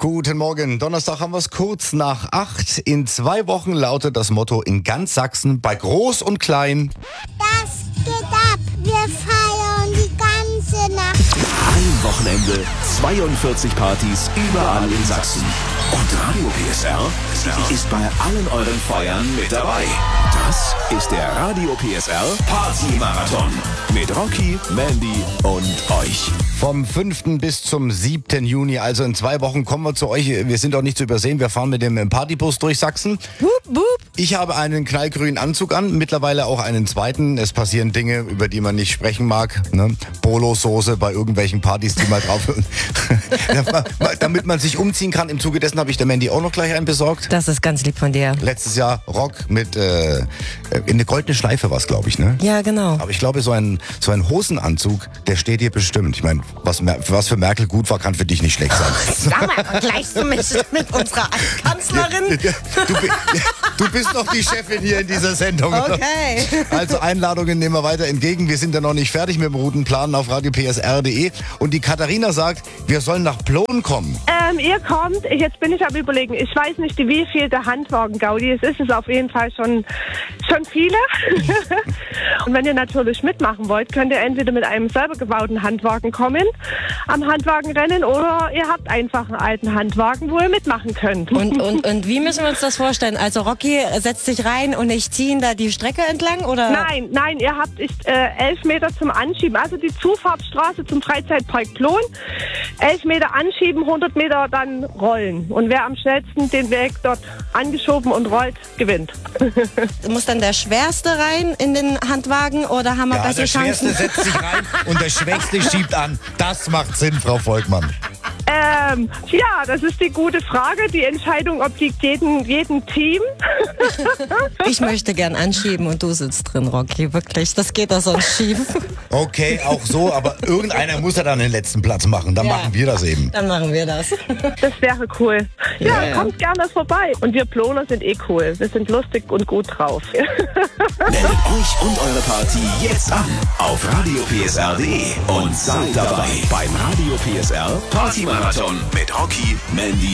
Guten Morgen. Donnerstag haben wir es kurz nach 8. In 2 Wochen lautet das Motto in ganz Sachsen bei Groß und Klein. Das geht ab. Wir feiern die ganze Nacht. Ein Wochenende, 42 Partys überall in Sachsen. Und Radio PSR ist bei allen euren Feiern mit dabei. Das ist der Radio PSR Party-Marathon mit Rocky, Mandy und euch. Vom 5. bis zum 7. Juni, also in 2 Wochen, kommen wir zu euch. Wir sind auch nicht zu übersehen, wir fahren mit dem Partybus durch Sachsen. Wup, wup. Ich habe einen knallgrünen Anzug an, mittlerweile auch einen zweiten. Es passieren Dinge, über die man nicht sprechen mag. Ne? Polosoße bei irgendwelchen Partys, die mal drauf damit man sich umziehen kann. Im Zuge dessen habe ich der Mandy auch noch gleich einen besorgt. Das ist ganz lieb von dir. Letztes Jahr Rock mit in eine goldene Schleife war es, glaube ich, ne? Ja, genau. Aber ich glaube, so ein Hosenanzug, der steht dir bestimmt. Ich meine, was für Merkel gut war, kann für dich nicht schlecht sein. Sag mal, vergleichst du mich mit unserer Kanzlerin? Du bist doch die Chefin hier in dieser Sendung. Okay. Also Einladungen nehmen wir weiter entgegen. Wir sind ja noch nicht fertig mit dem Routenplan auf radiopsr.de. Und die Katharina sagt, wir sollen nach Plon kommen. Ihr kommt, jetzt bin ich am Überlegen, ich weiß nicht, wie viel der Handwagen-Gaudi es ist. Es ist auf jeden Fall schon viele. Und wenn ihr natürlich mitmachen wollt, könnt ihr entweder mit einem selber gebauten Handwagen kommen, am Handwagenrennen, oder ihr habt einfach einen alten Handwagen, wo ihr mitmachen könnt. Und wie müssen wir uns das vorstellen? Also Rocky setzt sich rein und ich ziehe ihn da die Strecke entlang, oder? Nein, ihr habt 11 Meter zum Anschieben, also die Zufahrtsstraße zum Freizeitpark Plon. 11 Meter anschieben, 100 Meter dann rollen. Und wer am schnellsten den Weg dort angeschoben und rollt, gewinnt. Muss dann der Schwerste rein in den Handwagen, oder haben wir bessere der Chancen? Schwerste setzt sich rein und der Schwächste schiebt an. Das macht Sinn, Frau Volkmann. Ja, das ist die gute Frage. Die Entscheidung obliegt jedem Team. Ich möchte gern anschieben und du sitzt drin, Rocky. Wirklich, das geht doch sonst schief. Okay, auch so, aber irgendeiner muss ja dann den letzten Platz machen. Dann machen wir das eben. Dann machen wir das. Das wäre cool. Ja, kommt gerne vorbei. Und wir Ploner sind cool. Wir sind lustig und gut drauf. Meldet euch und eure Party jetzt an auf radiopsr.de und seid dabei beim Radio PSR Party-Marathon mit Rocky, Mandy